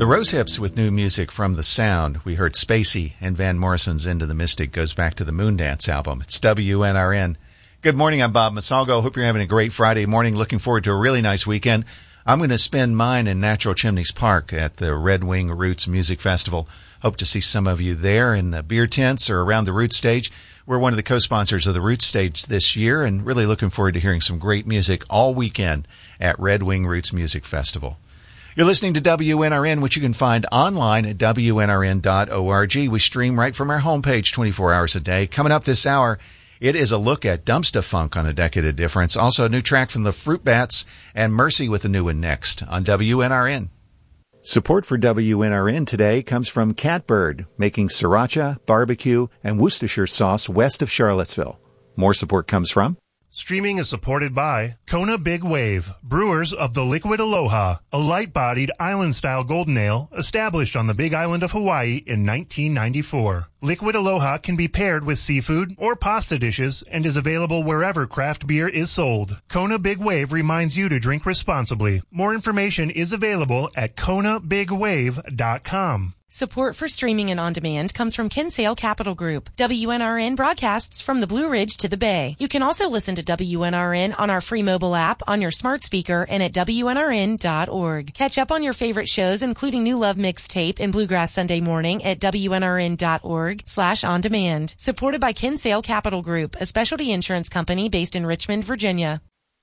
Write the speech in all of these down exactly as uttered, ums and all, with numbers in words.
The Rose Hips with new music from The Sound. We heard Spacey, and Van Morrison's Into the Mystic goes back to the Moondance album. It's W N R N. Good morning, I'm Bob Masalgo. Hope you're having a great Friday morning. Looking forward to a really nice weekend. I'm going to spend mine in Natural Chimneys Park at the Red Wing Roots Music Festival. Hope to see some of you there in the beer tents or around the Roots stage. We're one of the co-sponsors of the Roots stage this year, and really looking forward to hearing some great music all weekend at Red Wing Roots Music Festival. You're listening to W N R N, which you can find online at W N R N dot org. We stream right from our homepage twenty-four hours a day. Coming up this hour, it is a look at Dumpsta Funk on A Decade of Difference. Also, a new track from the Fruit Bats, and Mercy with a new one next on W N R N. Support for W N R N today comes from Catbird, making sriracha, barbecue, and Worcestershire sauce west of Charlottesville. More support comes from... Streaming is supported by Kona Big Wave, brewers of the Liquid Aloha, a light-bodied island-style golden ale established on the Big Island of Hawaii in nineteen ninety-four. Liquid Aloha can be paired with seafood or pasta dishes and is available wherever craft beer is sold. Kona Big Wave reminds you to drink responsibly. More information is available at kona big wave dot com. Support for streaming and on demand comes from Kinsale Capital Group. W N R N broadcasts from the Blue Ridge to the Bay. You can also listen to W N R N on our free mobile app, on your smart speaker, and at W N R N dot org. Catch up on your favorite shows, including New Love Mixtape and Bluegrass Sunday Morning at W N R N dot org slash on demand. Supported by Kinsale Capital Group, a specialty insurance company based in Richmond, Virginia.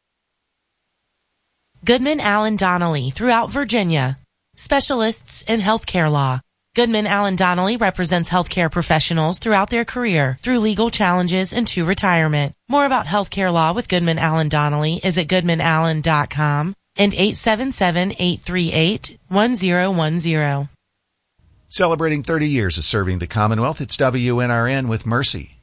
Goodman Allen Donnelly throughout Virginia. Specialists in healthcare law. Goodman Allen Donnelly represents healthcare professionals throughout their career, through legal challenges and to retirement. More about healthcare law with Goodman Allen Donnelly is at goodman allen dot com and eight seven seven, eight three eight, one zero one zero. Celebrating thirty years of serving the Commonwealth, it's W N R N with Mercy.